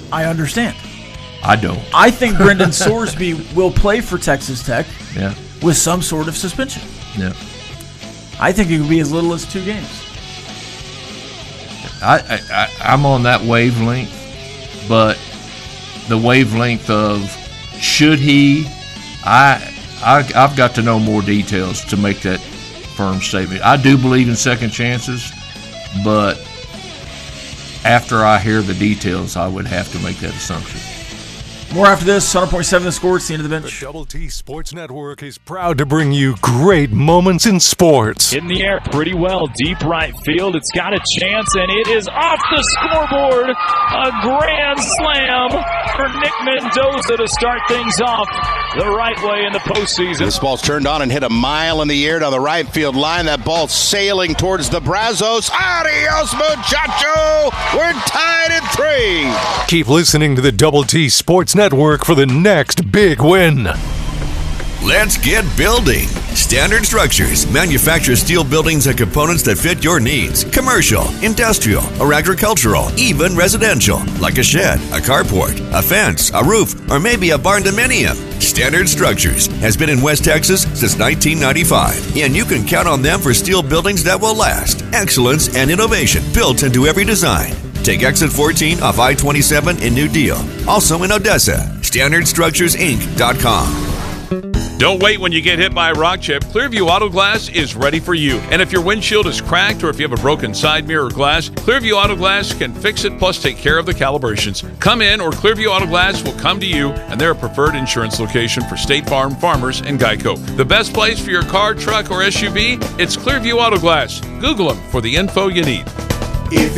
I understand. I don't. I think Brendan Sorsby will play for Texas Tech with some sort of suspension. Yeah. I think it could be as little as 2 games. I'm on that wavelength, but the wavelength of should he, I've got to know more details to make that firm statement. I do believe in second chances, but after I hear the details, I would have to make that assumption. More after this, 100.7 The Score. It's the end of the bench. The Double T Sports Network is proud to bring you great moments in sports. In the air pretty well, deep right field. It's got a chance, and it is off the scoreboard. A grand slam for Nick Mendoza to start things off the right way in the postseason. This ball's turned on and hit a mile in the air down the right field line. That ball sailing towards the Brazos. Adios, muchacho! We're tied at 3. Keep listening to the Double T Sports Network for the next big win. Let's get building. Standard Structures manufactures steel buildings and components that fit your needs. Commercial, industrial, or agricultural, even residential, like a shed, a carport, a fence, a roof, or maybe a barn-dominium. Standard Structures has been in West Texas since 1995, and you can count on them for steel buildings that will last. Excellence and innovation built into every design. Take exit 14 off I-27 in New Deal. Also in Odessa. StandardStructuresInc.com. Don't wait when you get hit by a rock chip. Clearview Auto Glass is ready for you. And if your windshield is cracked or if you have a broken side mirror glass, Clearview Auto Glass can fix it plus take care of the calibrations. Come in or Clearview Auto Glass will come to you, and they're a preferred insurance location for State Farm, Farmers, and Geico. The best place for your car, truck, or SUV? It's Clearview Auto Glass. Google them for the info you need. If